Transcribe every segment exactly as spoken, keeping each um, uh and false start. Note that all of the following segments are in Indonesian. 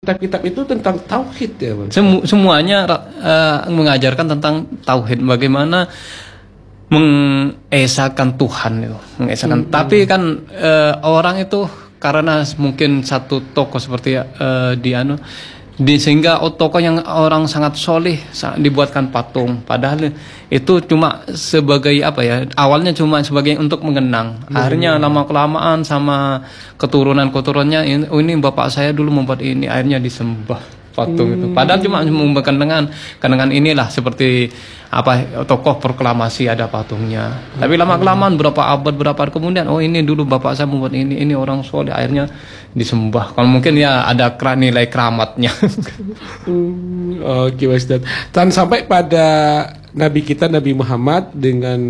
kitab-kitab itu tentang tauhid ya, Bang. Semu, semuanya uh, mengajarkan tentang tauhid, bagaimana mengesahkan Tuhan itu, mengesahkan. Hmm. Tapi kan uh, orang itu karena mungkin satu tokoh seperti uh, di anu di sehingga tokoh yang orang sangat soleh dibuatkan patung, padahal itu cuma sebagai apa ya, awalnya cuma sebagai untuk mengenang. Hmm. Akhirnya lama kelamaan sama keturunan keturunannya ini, oh, ini bapak saya dulu membuat ini, akhirnya disembah patung hmm. itu. Padahal cuma membuatkan dengan kenangan inilah, seperti apa tokoh proklamasi ada patungnya. Hmm. Tapi lama kelamaan berapa abad berapa abad kemudian, oh ini dulu bapak saya membuat ini, ini orang soleh, akhirnya disembah. Kalau mungkin ya ada nilai keramatnya. hmm, Oke, okay, Ustaz. Dan sampai pada Nabi kita Nabi Muhammad dengan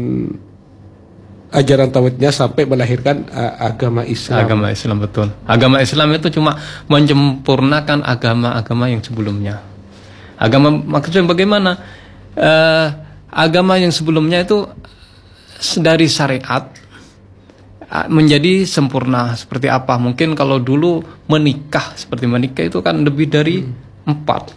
ajaran tauhidnya sampai melahirkan uh, agama Islam. Agama Islam, betul. Agama Islam itu cuma menyempurnakan agama-agama yang sebelumnya. Agama maksudnya bagaimana? Uh, agama yang sebelumnya itu dari syariat menjadi sempurna seperti apa? Mungkin kalau dulu menikah, seperti menikah itu kan lebih dari hmm. empat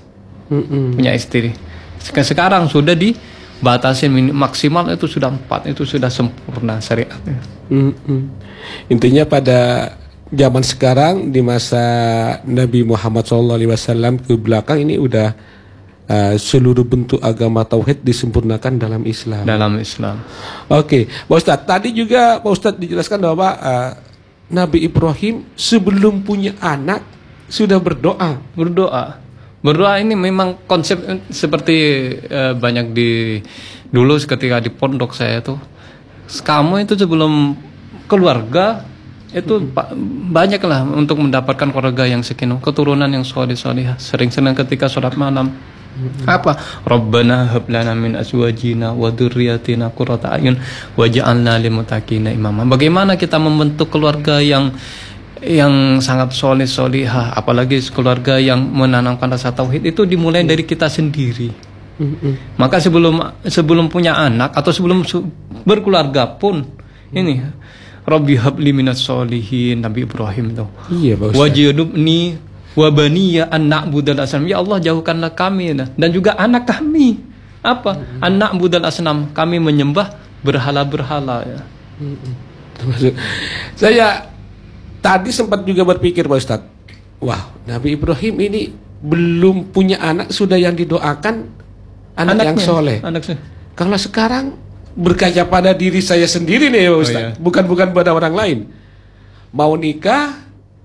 hmm. punya istri. Sekarang sudah dibatasi maksimal itu sudah empat, itu sudah sempurna syariatnya. Hmm. Intinya pada zaman sekarang di masa Nabi Muhammad shallallahu alaihi wasallam ke belakang ini udah Uh, seluruh bentuk agama tauhid disempurnakan dalam Islam. Dalam Islam. Oke, okay. Pak Ustadz, tadi juga Pak Ustadz dijelaskan bahwa uh, Nabi Ibrahim sebelum punya anak sudah berdoa. Berdoa. Berdoa ini memang konsep seperti uh, banyak di dulu ketika di pondok saya tuh. Kamu itu sebelum keluarga itu hmm. banyaklah untuk mendapatkan keluarga yang sakinah, keturunan yang soleh-soleh. Sering-sering ketika sholat malam. Hmm. Apa? Rabbana hab lana min azwajina wa dzurriyyatina qurrata a'yun waj'alna lil muttaqina imama. Bagaimana kita membentuk keluarga yang yang sangat soleh solihah, apalagi keluarga yang menanamkan rasa tauhid, itu dimulai hmm. dari kita sendiri. Hmm. Maka sebelum sebelum punya anak atau sebelum berkeluarga pun hmm. ini Rabbi habli minas solihin, Nabi Ibrahim tuh. Iya, Pak Ustaz. Wajidubni wa baniya an na'budal asnam. Ya Allah, jauhkanlah kami dan juga anak kami. Apa? Hmm. An na'budal asnam, kami menyembah berhala-berhala ya. Hmm. Saya tadi sempat juga berpikir, Pak Ustaz. Wah, Nabi Ibrahim ini belum punya anak sudah yang didoakan anak Anaknya, yang soleh. Anaknya. Kalau sekarang berkaca pada diri saya sendiri nih, Pak Ustaz. Oh, iya. Bukan bukan pada orang lain. Mau nikah,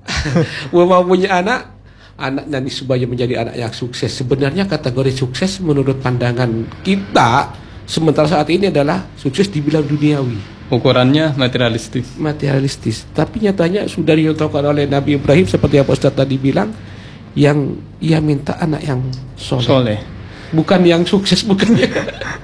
mau punya anak, anak nanti supaya menjadi anak yang sukses. Sebenarnya kategori sukses menurut pandangan kita sementara saat ini adalah sukses dibilang duniawi. Ukurannya materialistis. Materialistis. Tapi nyatanya sudah dicontohkan oleh Nabi Ibrahim seperti yang Pak Ustaz tadi bilang, yang ia minta anak yang soleh. soleh. Bukan yang sukses, bukan yang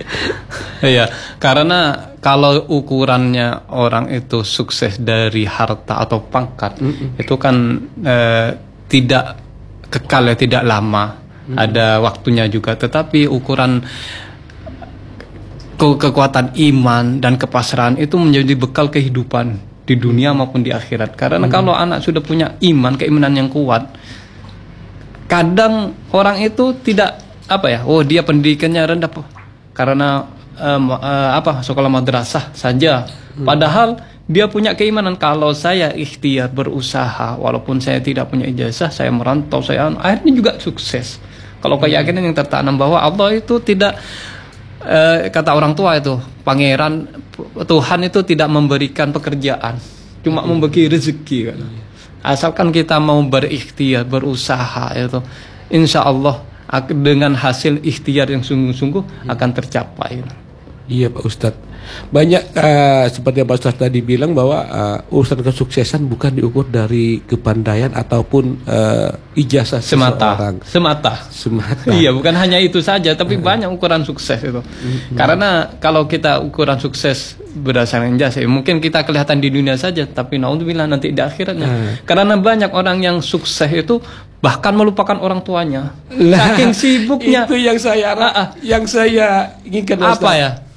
iya, karena kalau ukurannya orang itu sukses dari harta atau pangkat, mm -mm. itu kan eh, tidak kekal ya, tidak lama, mm -mm. ada waktunya juga. Tetapi ukuran ke kekuatan iman dan kepasrahan itu menjadi bekal kehidupan di dunia maupun di akhirat. Karena mm -mm. kalau anak sudah punya iman, keimanan yang kuat, kadang orang itu tidak apa ya, oh dia pendidikannya rendah karena um, uh, apa sekolah madrasah saja. Hmm. Padahal dia punya keimanan, kalau saya ikhtiar berusaha walaupun saya tidak punya ijazah, saya merantau, saya akhirnya juga sukses. Kalau keyakinan yang tertanam bahwa Allah itu tidak uh, kata orang tua itu, pangeran Tuhan itu tidak memberikan pekerjaan, cuma hmm. memberi rezeki kan. Asalkan kita mau berikhtiar, berusaha itu, insya Allah dengan hasil ikhtiar yang sungguh-sungguh hmm. akan tercapai. Iya, Pak Ustadz. Banyak uh, seperti yang Pak Ustadz tadi bilang bahwa uh, urusan kesuksesan bukan diukur dari kepandaian ataupun uh, ijazah semata. seseorang. Semata. Semata. Iya, bukan hanya itu saja, tapi uh. banyak ukuran sukses itu. Uh. Karena kalau kita ukuran sukses berdasarkan ijazah, mungkin kita kelihatan di dunia saja, tapi naudzubillah nanti di akhiratnya. Uh. Karena banyak orang yang sukses itu bahkan melupakan orang tuanya. Saking sibuknya. Itu yang saya uh, uh. yang saya inginkan. Apa ya?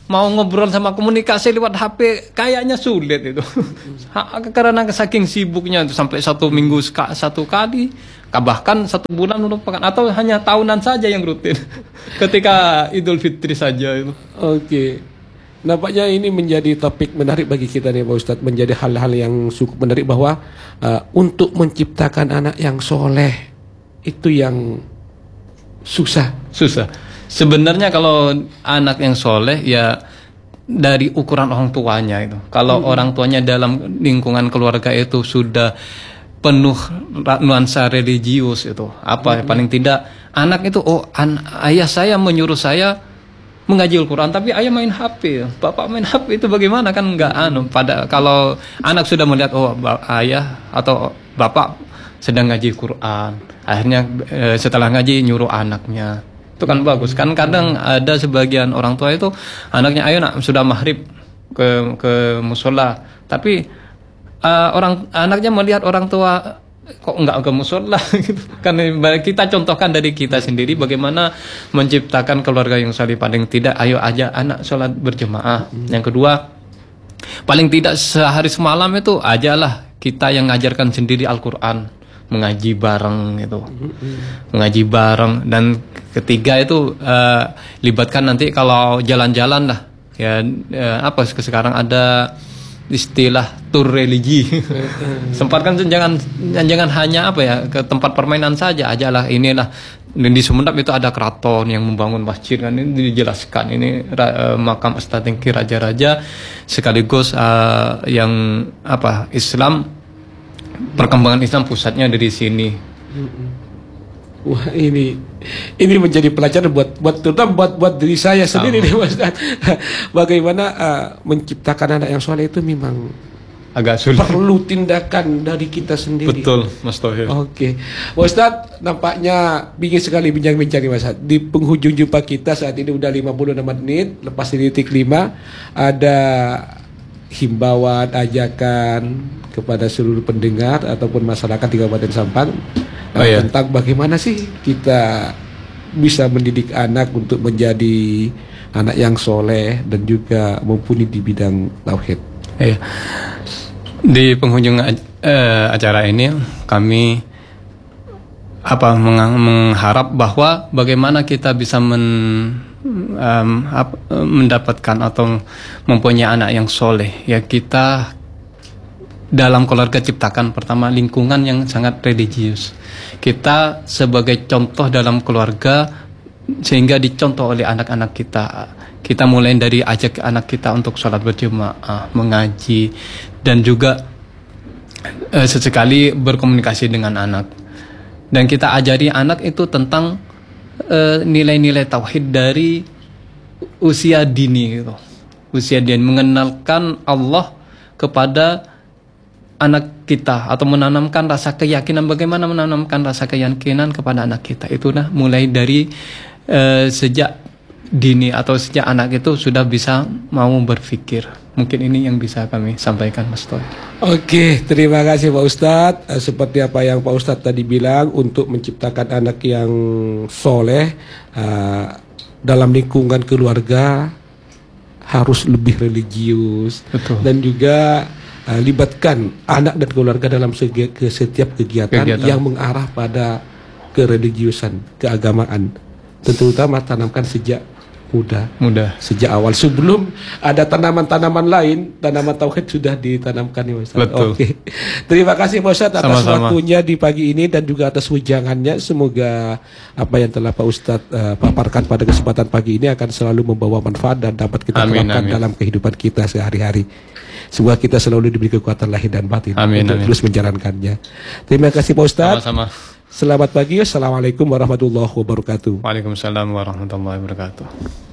mau ngobrol sama komunikasi lewat H P kayaknya sulit itu. Karena saking sibuknya itu sampai satu minggu satu kali, bahkan satu bulan merupakan atau hanya tahunan saja yang rutin. Ketika Idul Fitri saja itu. Oke. Nampaknya ini menjadi topik menarik bagi kita nih Pak Ustadz, menjadi hal-hal yang cukup menarik bahwa uh, untuk menciptakan anak yang soleh itu yang susah. Susah. Sebenarnya kalau anak yang soleh ya dari ukuran orang tuanya itu. Kalau hmm. orang tuanya dalam lingkungan keluarga itu sudah penuh nuansa religius itu, apa hmm. paling tidak anak itu oh an ayah saya menyuruh saya mengaji Al-Quran, tapi ayah main H P, bapak main H P itu bagaimana kan nggak anu. Pada kalau anak sudah melihat oh ayah atau bapak sedang ngaji Quran, akhirnya e, setelah ngaji nyuruh anaknya. Itu kan bagus kan. Kadang ada sebagian orang tua itu anaknya ayo nak sudah maghrib ke ke musola, tapi uh, orang anaknya melihat orang tua kok enggak ke musola gitu. Kan kita contohkan dari kita sendiri bagaimana menciptakan keluarga yang saleh. Paling tidak ayo aja anak sholat berjemaah. Yang kedua, paling tidak sehari semalam itu ajalah kita yang ngajarkan sendiri Al-Quran, mengaji bareng gitu, mengaji bareng. Dan ketiga itu uh, libatkan nanti kalau jalan-jalan lah ya, uh, apa sekarang ada istilah tur religi. Sempatkan jangan jangan hanya apa ya ke tempat permainan saja, ajalah inilah di Sumedap itu ada keraton yang membangun masjid kan, ini dijelaskan ini uh, makam Astatengki raja-raja sekaligus uh, yang apa Islam, perkembangan Islam pusatnya dari sini. Wah ini ini menjadi pelajaran buat buat terutama buat buat diri saya sendiri nih Mas. Bagaimana uh, menciptakan anak yang soleh itu memang agak sulit. Perlu tindakan dari kita sendiri. Betul, Mas Thohir. Oke, Pak Ustadz, nampaknya ingin sekali bincang-bincang nih Mas. Di penghujung jumpa kita saat ini udah lima puluh enam menit, lepas di titik lima ada himbauan, ajakan kepada seluruh pendengar ataupun masyarakat di Kabupaten Sampang oh, iya. tentang bagaimana sih kita bisa mendidik anak untuk menjadi anak yang soleh dan juga mumpuni di bidang tauhid. Iya. Di penghujung uh, acara ini kami apa mengharap bahwa bagaimana kita bisa men, um, ap, mendapatkan atau mempunyai anak yang soleh. Ya kita dalam keluarga ciptakan pertama lingkungan yang sangat religius. Kita sebagai contoh dalam keluarga sehingga dicontoh oleh anak-anak kita. Kita mulai dari ajak anak kita untuk sholat berjemaah, mengaji, dan juga eh, sesekali berkomunikasi dengan anak. Dan kita ajari anak itu tentang eh, nilai-nilai tauhid dari usia dini gitu. Usia dini, mengenalkan Allah kepada anak kita atau menanamkan rasa keyakinan. Bagaimana menanamkan rasa keyakinan kepada anak kita itu nah mulai dari uh, sejak dini atau sejak anak itu sudah bisa mau berpikir. Mungkin ini yang bisa kami sampaikan Mas Toy. Oke, terima kasih Pak Ustadz. uh, seperti apa yang Pak Ustadz tadi bilang, untuk menciptakan anak yang soleh uh, dalam lingkungan keluarga harus lebih religius. Betul. Dan juga Uh, libatkan anak dan keluarga dalam segi, ke setiap kegiatan, kegiatan yang mengarah pada kereligiusan, keagamaan. Terutama tanamkan sejak muda, muda, sejak awal. Sebelum ada tanaman-tanaman lain, tanaman tauhid sudah ditanamkan ya Ustaz. Betul. Oke. Terima kasih Pak Ustadz atas Sama-sama. waktunya di pagi ini dan juga atas wejangannya. Semoga apa yang telah Pak Ustadz uh, paparkan pada kesempatan pagi ini akan selalu membawa manfaat dan dapat kita amin, terapkan amin. dalam kehidupan kita sehari-hari. Semoga kita selalu diberi kekuatan lahir dan batin amin, untuk amin. terus menjalankannya. Terima kasih Pak Ustadz. Sama-sama. Selamat pagi. Assalamualaikum warahmatullahi wabarakatuh. Waalaikumsalam warahmatullahi wabarakatuh.